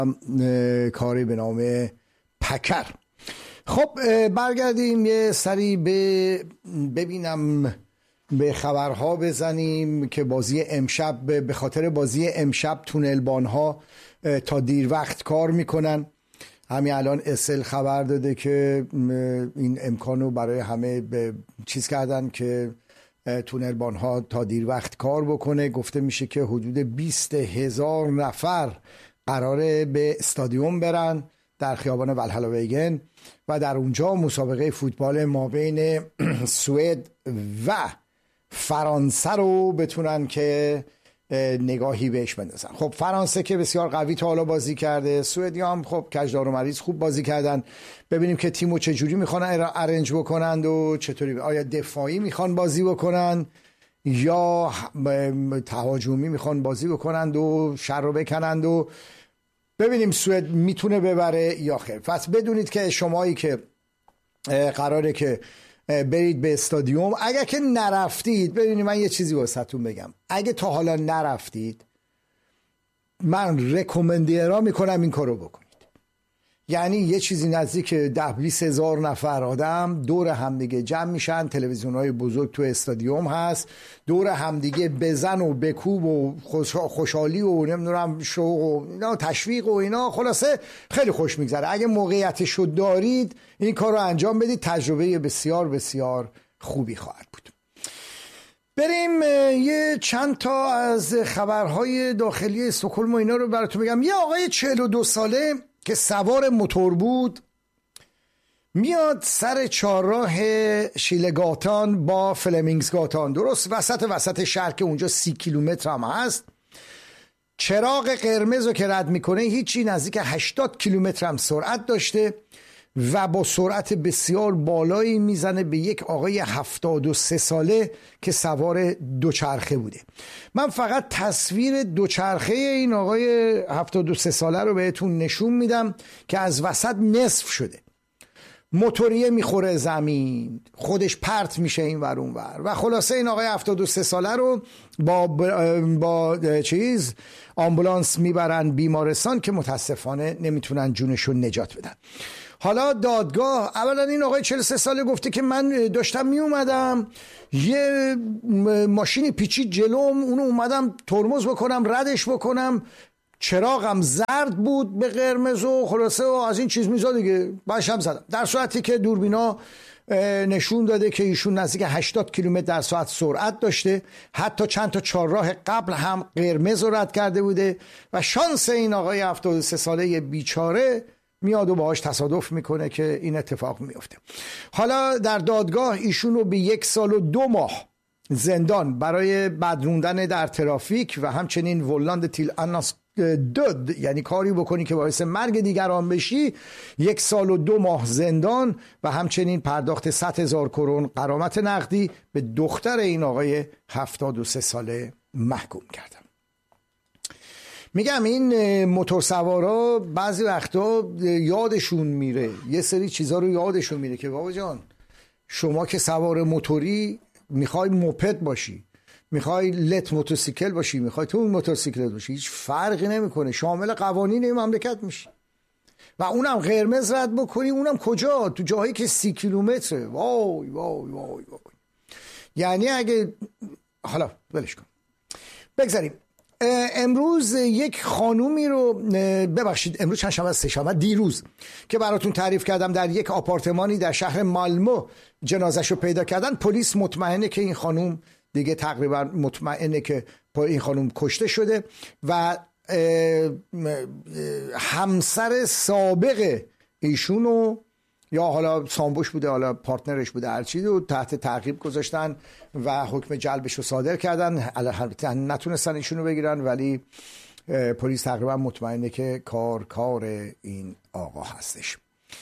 کاری به نام پکر. خب برگردیم یه سری ببینم به خبرها بزنیم که بازی امشب، به خاطر بازی امشب تونلبان ها تا دیر وقت کار میکنن. همین الان اسل خبر داده که این امکانو برای همه چیز کردن که تونلبان ها تا دیر وقت کار بکنه. گفته میشه که حدود 20,000 نفر قراره به استادیوم برن در خیابان ولهالاویگن و در اونجا مسابقه فوتبال مابین سوئد و فرانسه رو بتونن که نگاهی بهش بندازن. خب فرانسه که بسیار قوی تا حالا بازی کرده، سوئدی هم خب کجدار و مریض خوب بازی کردن. ببینیم که تیمو چجوری میخوان ارنج بکنند و چطوری، آیا دفاعی میخوان بازی بکنن یا تهاجمی میخوان بازی بکنند و شر رو بکنند و ببینیم سوئد میتونه ببره یا خیر. پس بدونید که شمایی که قراره که برید به استادیوم، اگر که نرفتید، ببینید من یه چیزی واسهتون بگم، اگه تا حالا نرفتید من رکومندیرا میکنم این کارو بکنید. یعنی یه چیزی نزدیک 10-20 هزار نفر آدم دور همدیگه جمع میشن، تلویزیون‌های بزرگ تو استادیوم هست، دور همدیگه بزن و بکوب و خوشحالی و نمیدونم شوق و اینا، تشویق و اینا، خلاصه خیلی خوش میگذره. اگه موقعیتشو دارید این کار رو انجام بدید، تجربه بسیار بسیار خوبی خواهد بود. بریم یه چند تا از خبرهای داخلی استکهلم و اینا رو براتون بگم. یه آقای 42 ساله که سوار موتور بود میاد سر چهارراه شیلگاتان با فلمینگسگاتان، درست وسط شهر که اونجا 30 کیلومتر هم هست. چراغ قرمز رو که رد میکنه هیچی، نزدیک 80 کیلومتر هم سرعت داشته و با سرعت بسیار بالایی میزنه به یک آقای 73 ساله که سوار دوچرخه بوده. من فقط تصویر دوچرخه این آقای 73 ساله رو بهتون نشون میدم که از وسط نصف شده، موتوریه میخوره زمین، خودش پرت میشه این ور اون ور و خلاصه این آقای 73 ساله رو با آمبولانس میبرن بیمارستان که متاسفانه نمیتونن جونشون نجات بدن. حالا دادگاه، اولا این آقای 43 ساله گفته که من داشتم می اومدم یه ماشینی پیچید جلوم، اونو اومدم ترمز بکنم ردش بکنم، چراغم زرد بود به قرمز و خلاصه و از این چیز میزا دیگه باشم زدم. در صورتی که دوربینا نشون داده که ایشون نزدیک 80 کیلومتر در ساعت سرعت داشته، حتی چند تا چهارراه قبل هم قرمز رو رد کرده بوده و شانس این آقای 73 ساله بیچاره میاد و باهاش تصادف میکنه که این اتفاق میفته. حالا در دادگاه ایشون رو به 1 سال و 2 ماه زندان برای بدروندن در ترافیک و همچنین ولاند تیل اناس دد، یعنی کاری بکنی که باعث مرگ دیگران بشی، 1 سال و 2 ماه زندان و همچنین پرداخت 100,000 کرون غرامت نقدی به دختر این آقای 73 ساله محکوم کردن. میگم این موتورسوارا بعضی وقتا یادشون میره، یه سری چیزا رو یادشون میره که بابا جان شما که سوار موتوری میخوای موپد باشی، میخوای لت موتورسیکل باشی، میخوای تو اون موتورسیکلت باشی، هیچ فرقی نمیکنه، شامل قوانین این مملکت میشی و اونم قرمز رد بکنی، اونم کجا؟ تو جاهایی که 30 کیلومتره. وای وای وای وای. یعنی اگه حالا ولش کن بگذاریم. امروز یک خانومی رو امروز چند شنبه، 3 شنبه، دیروز که براتون تعریف کردم در یک آپارتمانی در شهر مالمو جنازش رو پیدا کردن. پلیس مطمئنه که این خانوم دیگه تقریبا مطمئنه که این خانوم کشته شده و همسر سابق ایشونو یا حالا سامبوش بوده حالا پارتنرش بوده هرچی رو تحت تعقیب گذاشتن و حکم جلبش رو صادر کردن. البته نتونستن ایشونو بگیرن ولی پلیس تقریبا مطمئنه که کار این آقا هستش.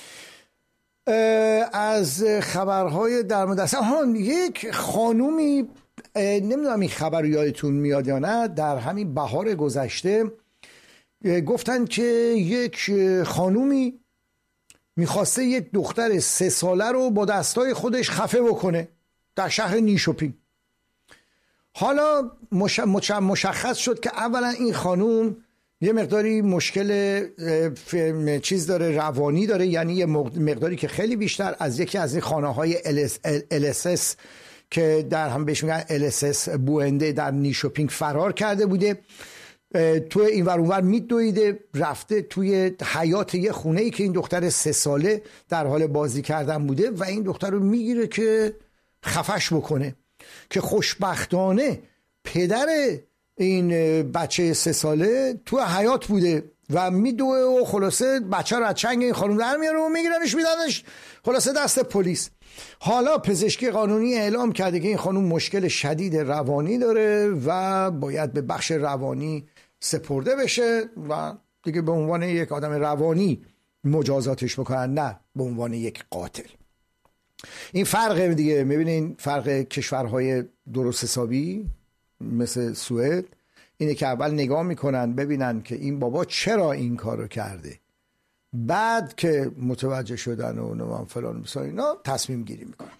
از خبرهای در مورد یک خانومی، نمیدونم این خبر یادتون میاد یا نه، در همین بهار گذشته گفتن که یک خانومی میخواسته یک دختر 3 ساله رو با دستای خودش خفه بکنه در شهر نیشوپین. حالا مشخص شد که اولا این خانوم یه مقداری مشکل چیز داره، روانی داره، یعنی یه مقداری که خیلی بیشتر از یکی از این خانه‌های LSS که در هم بهش میگن LSS بوئنده در نیشوپینگ فرار کرده بوده. توی این ور اون ور میدویده، رفته توی حیاط یه خونه‌ای که این دختر 3 ساله در حال بازی کردن بوده و این دختر رو میگیره که خفش بکنه، که خوشبختانه پدر این بچه 3 ساله تو حیاط بوده و میدوه و خلاصه بچه رو از چنگ این خانم در میاره و میگیرنش میدنش خلاصه دست پلیس. حالا پزشکی قانونی اعلام کرده که این خانم مشکل شدید روانی داره و باید به بخش روانی سپرده بشه و دیگه به عنوان یک آدم روانی مجازاتش بکنن، نه به عنوان یک قاتل. این فرق دیگه، میبینین فرق کشورهای درست حسابی مثل سوئد اینه که اول نگاه میکنن ببینن که این بابا چرا این کارو کرده، بعد که متوجه شدن و نمان فلان مثلا اینا تصمیم گیری میکنن.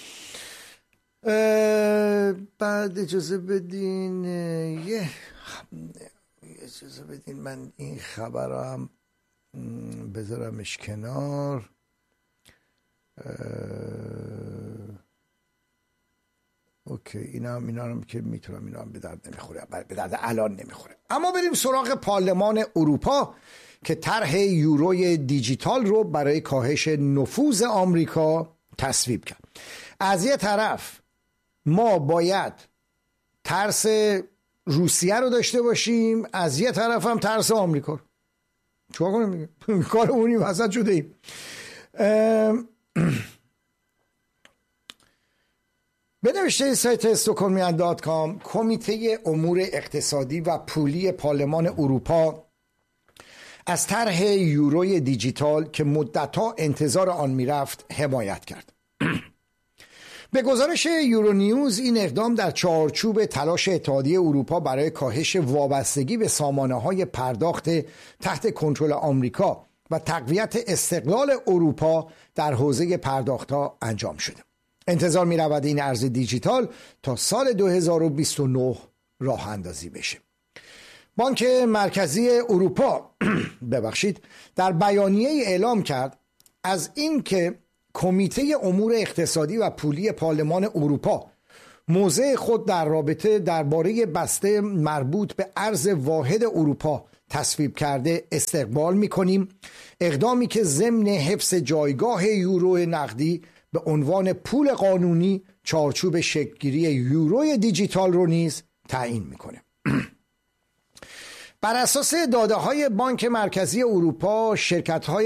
بعد اجازه بدین اجازه بدین من این خبرم بذارمش کنار. اوکی، اینا هم که میتونم اینا هم به درد نمیخوره، به درد الان نمیخوره. اما بریم سراغ پارلمان اروپا که طرح یوروی دیجیتال رو برای کاهش نفوذ آمریکا تصویب کرد. از یه طرف ما باید ترس روسیه رو داشته باشیم، از یه طرف هم ترس آمریکا رو. چیکار کنیم دیگه؟ کارمونی وسط شده ایم. به نوشته سایت استوکهلمیان.com، کمیته امور اقتصادی و پولی پارلمان اروپا از طرح یوروی دیجیتال که مدت‌ها انتظار آن میرفت حمایت کرد. به گزارش یورو نیوز، این اقدام در چارچوب تلاش اتحادیه اروپا برای کاهش وابستگی به سامانه‌های پرداخت تحت کنترل آمریکا و تقویت استقلال اروپا در حوزه پرداخت‌ها انجام شده. انتظار می رود این ارز دیجیتال تا سال 2029 راه اندازی بشه. بانک مرکزی اروپا در بیانیه اعلام کرد از این که کمیته امور اقتصادی و پولی پارلمان اروپا موضع خود در رابطه درباره بسته مربوط به ارز واحد اروپا تصویب کرده استقبال می کنیم، اقدامی که ضمن حفظ جایگاه یورو نقدی به عنوان پول قانونی چارچوب شکل‌گیری یوروی دیجیتال رو نیز تعیین میکنه. بر اساس داده‌های بانک مرکزی اروپا، شرکت‌های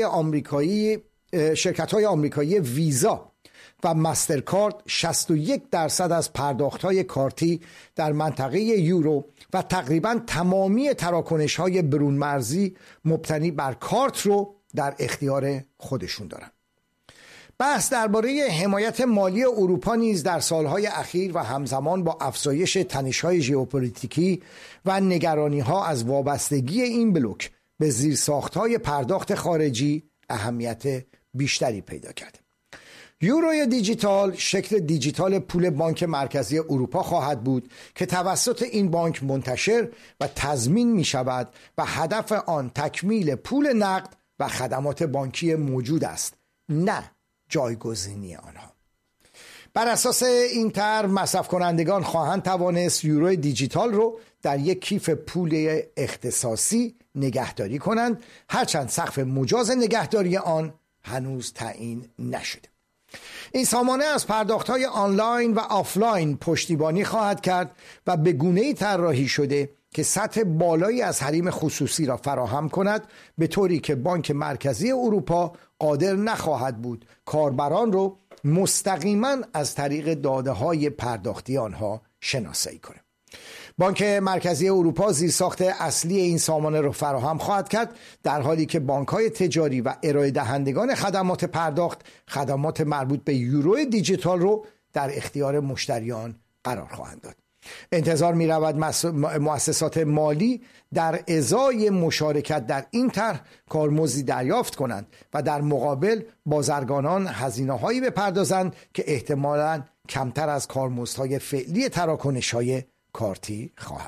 آمریکایی ویزا و مسترکارد 61% از پرداخت‌های کارتی در منطقه یورو و تقریباً تمامی تراکنش‌های برون مرزی مبتنی بر کارت رو در اختیار خودشون دارن. بحث درباره حمایت مالی اروپا نیز در سالهای اخیر و همزمان با افزایش تنش‌های ژئوپلیتیکی و نگرانی‌ها از وابستگی این بلوک به زیرساخت‌های پرداخت خارجی اهمیت بیشتری پیدا کرده. یوروی دیجیتال شکل دیجیتال پول بانک مرکزی اروپا خواهد بود که توسط این بانک منتشر و تضمین می شود و هدف آن تکمیل پول نقد و خدمات بانکی موجود است، نه جایگزینی آنها. بر اساس این طرح مصرف کنندگان خواهند توانست یوروی دیجیتال رو در یک کیف پول اختصاصی نگهداری کنند، هرچند سقف مجاز نگهداری آن هنوز تعیین نشده. این سامانه از پرداخت‌های آنلاین و آفلاین پشتیبانی خواهد کرد و به گونه‌ای طراحی شده که سطح بالایی از حریم خصوصی را فراهم کند، به طوری که بانک مرکزی اروپا قادر نخواهد بود کاربران رو مستقیما از طریق داده‌های پرداختی آنها شناسایی کنه. بانک مرکزی اروپا زیرساخت اصلی این سامانه را فراهم خواهد کرد، در حالی که بانک‌های تجاری و ارائه دهندگان خدمات پرداخت خدمات مربوط به یورو دیجیتال رو در اختیار مشتریان قرار خواهند داد. انتظار می رود مؤسسات مالی در ازای مشارکت در این طرح کارمزدی دریافت کنند و در مقابل بازرگانان هزینه‌هایی بپردازند که احتمالاً کمتر از کارمزدهای فعلی تراکنش‌های کارتی خواهد بود.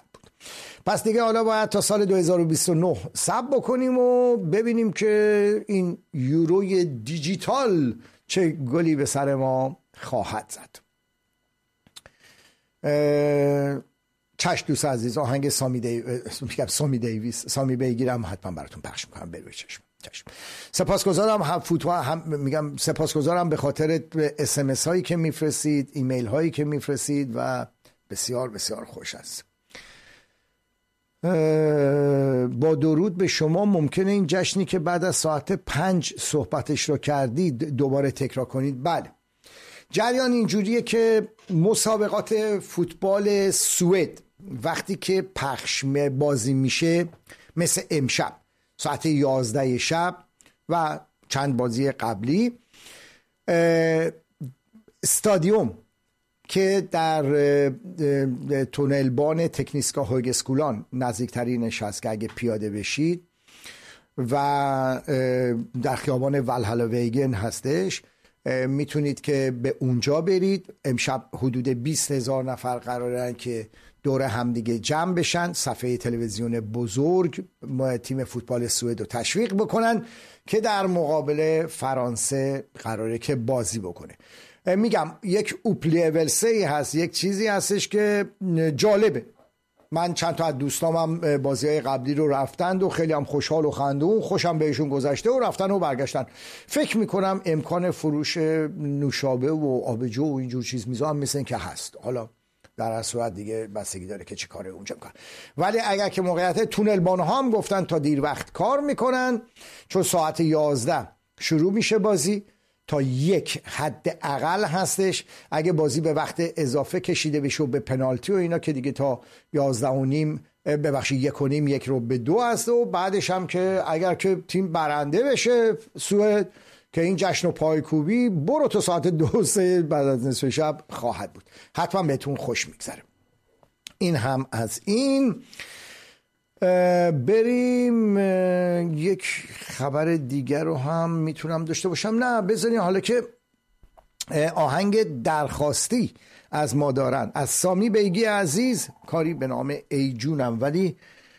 پس دیگه حالا باید تا سال 2029 صبر بکنیم و ببینیم که این یوروی دیجیتال چه گلی به سر ما خواهد زد. چشم دوست عزیز، آهنگ سامی بیگیرم حتما براتون پخش میکنم. بروی چشم. سپاسگزارم سپاسگزارم به خاطر SMS هایی که میفرستید، ایمیل هایی که میفرستید و بسیار بسیار خوش است. با درود به شما، ممکنه این جشنی که بعد از ساعت 5 صحبتش رو کردید دوباره تکرار کنید؟ بله، جریان اینجوریه که مسابقات فوتبال سوئد وقتی که پخش بازی میشه مثل امشب ساعت 11 شب و چند بازی قبلی، استادیوم که در تونلبان تکنیسکا هوگسکولان نزدیکترینش هست که اگه پیاده بشید و در خیابان والهالا ویگن هستش، میتونید که به اونجا برید. امشب حدود 20,000 نفر قرارن که دور همدیگه جمع بشن، صفحه تلویزیون بزرگ تیم فوتبال سوئد رو تشویق بکنن که در مقابل فرانسه قراره که بازی بکنه. میگم یک اوپلیولسه هست، یک چیزی هستش که جالبه. من چند تا از دوستامم بازی‌های قبلی رو رفتند و خیلی هم خوشحال و خندون، خوشم بهشون گذشته و رفتن و برگشتن. فکر میکنم امکان فروش نوشابه و آبجو و اینجور چیز میزا هم مثل این که هست. حالا در هر صورت دیگه بستگی داره که چی کاره اونجا میکنن. ولی اگر که موقعیت تونلبان ها هم گفتن تا دیر وقت کار میکنن، چون ساعت 11 شروع میشه بازی تا 1 حد اقل هستش. اگه بازی به وقت اضافه کشیده بشه و به پنالتی و اینا که دیگه تا 11:30 ببخشید 1:30 1-2 هست و بعدش هم که اگر که تیم برنده بشه سوئد که این جشن و پایکوبی برو تا ساعت 2-3 بعد از نصف شب خواهد بود. حتما بهتون خوش میگذره. این هم از این. بریم یک خبر دیگر رو هم میتونم داشته باشم. نه بذارین حالا که آهنگ درخواستی از ما دارن از سامی بیگی عزیز، کاری به نام ای جونم، ولی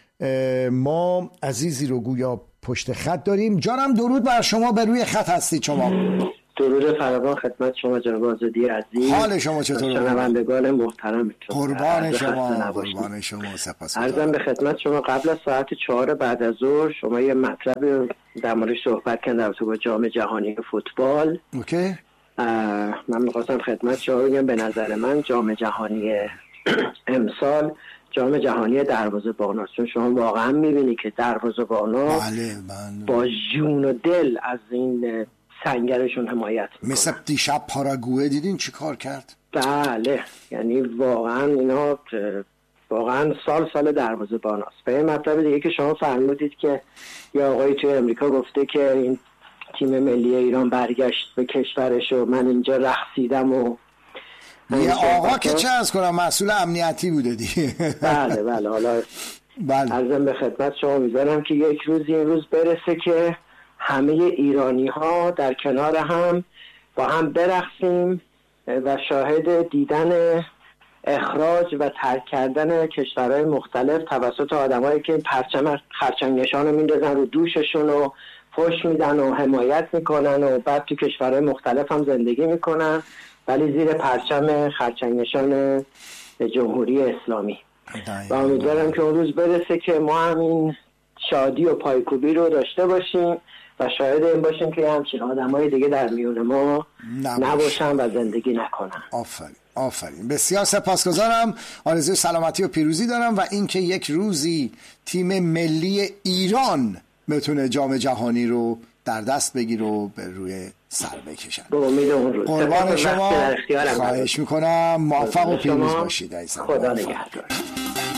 ما عزیزی رو گویا پشت خط داریم. جانم درود بر شما، به روی خط هستید شما. درود فراوان خدمت شما جناب آزادی عزیز. حال شما چطوره؟ شنوندگان محترم، قربان شما سپاسگزارم. عرضم به خدمت شما قبل از ساعت 4 بعد از ظهر شما یه مطلب در موردش صحبت کردید در رابطه با جام جهانی فوتبال. اوکی. من می‌خواستم خدمت شما بگم به نظر من جام جهانی امسال جام جهانی دروازه‌بانا، چون شما واقعا می‌بینی که دروازه‌بانا با جون و دل از این سنگرشون حمایت میکنن. مثل دیشب پاراگوئه دیدین چی کار کرد؟ بله، یعنی واقعا اینا واقعا سال دروازه‌باناست. به این مطلب دیگه که شما فرمودید که یا آقایی توی امریکا گفته که این تیم ملی ایران برگشت به کشورش و من اینجا رقصیدم و یه آقا که چه از کنم مسئول امنیتی بوده دیگه. بله حالا عرضم به خدمت شما میذارم که یک روز این روز برسه که همه ایرانی ها در کنار هم با هم برقصیم و شاهد دیدن اخراج و ترک کردن کشورهای مختلف توسط آدمایی که پرچم خرچنگ نشان رو میندازن رو دوششون و فحش میدن و حمایت میکنن و بعد تو کشورهای مختلف هم زندگی میکنن ولی زیر پرچم خرچنگ نشان جمهوری اسلامی. و امیدوارم که اون روز برسه که ما هم این شادی و پایکوبی رو داشته باشیم و شاهد این باشیم که همچین آدمای دیگه در میون ما نباشن و زندگی نکنن. آفرین. بسیار سپاسگزارم. آرزوی سلامتی و پیروزی دارم و اینکه یک روزی تیم ملی ایران بتونه جام جهانی رو در دست بگیره و به روی سر بکشن. به امید اون روز. قربان شما. خواهش میکنم. موفق و پیروز باشید. خدا نگهدار.